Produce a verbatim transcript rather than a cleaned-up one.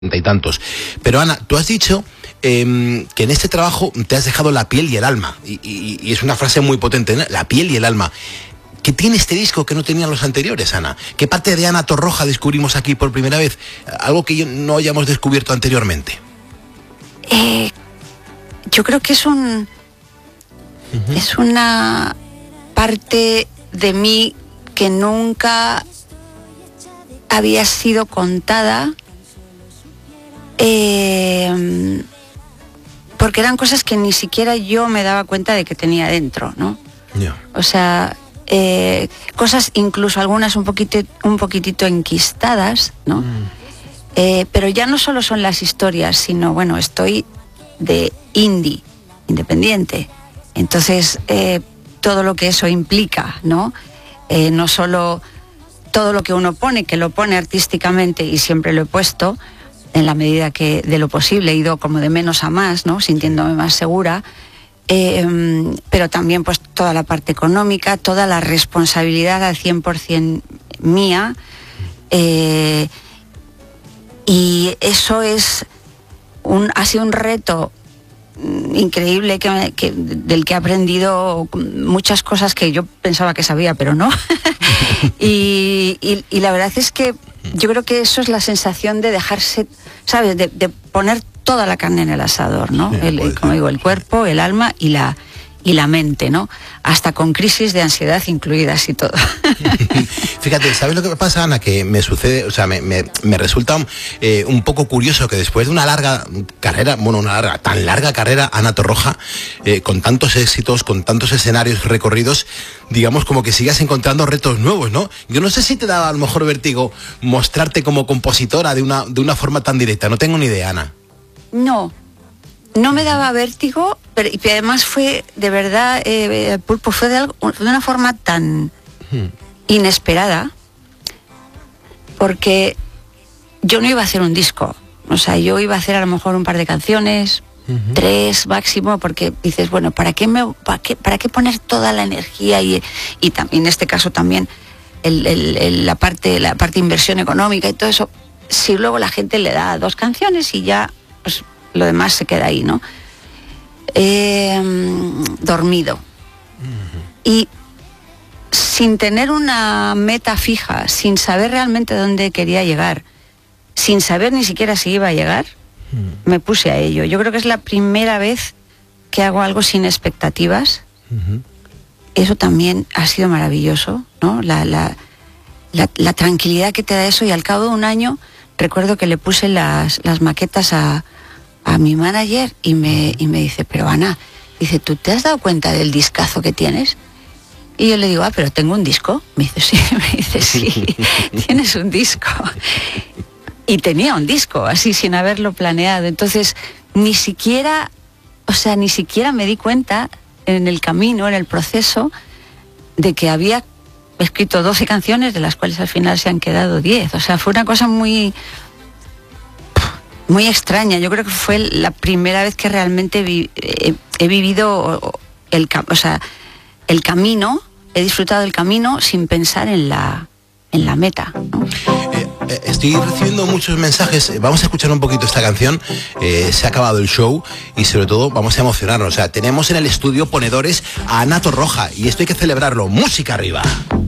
y tantos. Pero Ana, tú has dicho eh, que en este trabajo te has dejado la piel y el alma, y, y, y es una frase muy potente, ¿no? La piel y el alma. ¿Qué tiene este disco que no tenían los anteriores, Ana? ¿Qué parte de Ana Torroja descubrimos aquí por primera vez? Algo que no hayamos descubierto anteriormente. Eh, yo creo que es un uh-huh. es una parte de mí que nunca había sido contada, eh, porque eran cosas que ni siquiera yo me daba cuenta de que tenía dentro, ¿no? Yeah. O sea, eh, cosas incluso algunas un poquito, un poquitito enquistadas, ¿no? Mm. Eh, pero ya no solo son las historias, sino, bueno, estoy de indie, independiente. Entonces, eh, todo lo que eso implica, ¿no? Eh, no solo todo lo que uno pone, que lo pone artísticamente, y siempre lo he puesto, en la medida que de lo posible he ido como de menos a más, ¿no? Sintiéndome más segura, eh, pero también pues toda la parte económica, toda la responsabilidad al cien por ciento mía, eh, y eso es un, ha sido un reto increíble que, que, del que he aprendido muchas cosas que yo pensaba que sabía, pero no. y, y, y la verdad es que yo creo que eso es la sensación de dejarse, ¿sabes? De, de poner toda la carne en el asador, ¿no? Sí, el, el, como digo, el cuerpo, el alma y la y la mente, ¿no? Hasta con crisis de ansiedad incluidas y todo. Fíjate, ¿sabes lo que pasa, Ana? Que me sucede, o sea, me, me, me resulta eh, un poco curioso que después de una larga carrera, bueno, una larga, tan larga carrera, Ana Torroja, eh, con tantos éxitos, con tantos escenarios recorridos, digamos como que sigas encontrando retos nuevos, ¿no? Yo no sé si te daba a lo mejor vértigo mostrarte como compositora de una, de una forma tan directa, no tengo ni idea, Ana. No. No me daba vértigo, pero y además fue, de verdad, eh, Pulpo, fue de, algo, de una forma tan hmm. inesperada, porque yo no iba a hacer un disco, o sea, yo iba a hacer a lo mejor un par de canciones, uh-huh. tres máximo, porque dices, bueno, ¿para qué, me, para qué, para qué poner toda la energía y, y también en este caso también el, el, el, la parte la parte de inversión económica y todo eso, si luego la gente le da dos canciones y ya, pues lo demás se queda ahí, ¿no? Eh, dormido. Uh-huh. Y sin tener una meta fija, sin saber realmente dónde quería llegar, sin saber ni siquiera si iba a llegar, uh-huh. me puse a ello. Yo creo que es la primera vez que hago algo sin expectativas. Uh-huh. Eso también ha sido maravilloso, ¿no? La, la, la, la tranquilidad que te da eso, y al cabo de un año recuerdo que le puse las, las maquetas a a mi manager y me, y me dice, pero Ana, dice, ¿tú te has dado cuenta del discazo que tienes? Y yo le digo, ah, pero tengo un disco. Me dice, sí, me dice, sí, tienes un disco. Y tenía un disco, así sin haberlo planeado. Entonces, ni siquiera, o sea, ni siquiera me di cuenta en el camino, en el proceso, de que había escrito doce canciones, de las cuales al final se han quedado diez. O sea, fue una cosa muy... muy extraña. Yo creo que fue la primera vez que realmente vi, eh, he vivido el, o sea, el camino, he disfrutado del camino sin pensar en la, en la meta, ¿no? Eh, eh, estoy recibiendo muchos mensajes. Vamos a escuchar un poquito esta canción. Eh, se ha acabado el show y sobre todo vamos a emocionarnos. O sea, tenemos en el estudio ponedores a Ana Torroja y esto hay que celebrarlo. ¡Música arriba!